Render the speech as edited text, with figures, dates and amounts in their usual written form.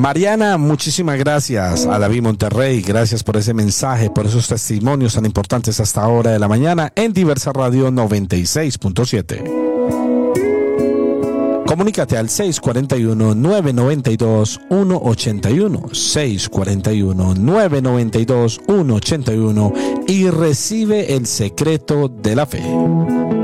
Mariana, muchísimas gracias. A David Monterrey, gracias por ese mensaje, por esos testimonios tan importantes hasta ahora de la mañana en Diversa Radio 96.7. Comunícate al 641-992-181, 641-992-181 y recibe el secreto de la fe.